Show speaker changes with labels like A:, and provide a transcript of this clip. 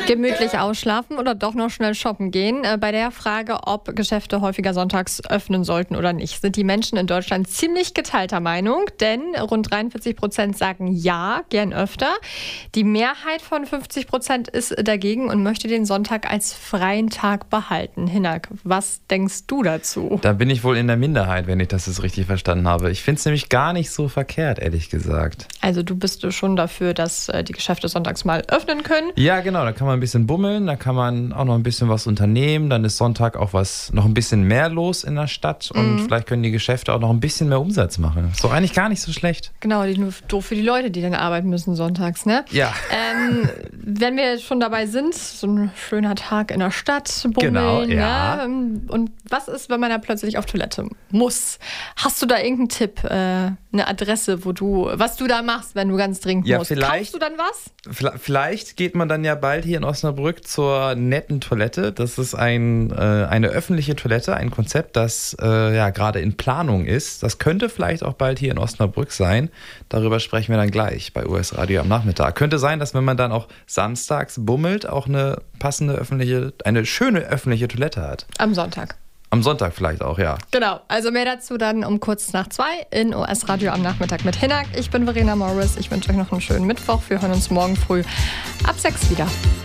A: Gemütlich ausschlafen oder doch noch schnell shoppen gehen? Bei der Frage, ob Geschäfte häufiger sonntags öffnen sollten oder nicht, sind die Menschen in Deutschland ziemlich geteilter Meinung, denn rund 43% sagen ja, gern öfter. Die Mehrheit von 50% ist dagegen und möchte den Sonntag als freien Tag behalten. Hinak, was denkst du dazu?
B: Da bin ich wohl in der Minderheit, wenn ich das jetzt richtig verstanden habe. Ich finde es nämlich gar nicht so verkehrt, ehrlich gesagt.
A: Also du bist schon dafür, dass die Geschäfte sonntags mal öffnen können?
B: Ja, genau, da kann man ein bisschen bummeln, da kann man auch noch ein bisschen was unternehmen, dann ist Sonntag auch noch ein bisschen mehr los in der Stadt und vielleicht können die Geschäfte auch noch ein bisschen mehr Umsatz machen. Ist doch eigentlich gar nicht so schlecht.
A: Genau, nur doof für die Leute, die dann arbeiten müssen sonntags, ne?
B: Ja.
A: Wenn wir schon dabei sind, so ein schöner Tag in der Stadt, bummeln,
B: genau, ja.
A: Ne? Und was ist, wenn man da plötzlich auf Toilette muss? Hast du da irgendeinen Tipp, eine Adresse, was du da machst, wenn du ganz dringend musst? Kaufst du dann was?
B: Vielleicht geht man dann ja bald hier in Osnabrück zur netten Toilette. Das ist eine öffentliche Toilette, ein Konzept, das gerade in Planung ist. Das könnte vielleicht auch bald hier in Osnabrück sein. Darüber sprechen wir dann gleich bei US Radio am Nachmittag. Könnte sein, dass wenn man dann auch samstags bummelt, auch eine schöne öffentliche Toilette hat.
A: Am Sonntag.
B: Am Sonntag vielleicht auch, ja.
A: Genau, also mehr dazu dann um kurz nach 2 in US Radio am Nachmittag mit Hinak. Ich bin Verena Morris. Ich wünsche euch noch einen schönen Mittwoch. Wir hören uns morgen früh ab 6 wieder.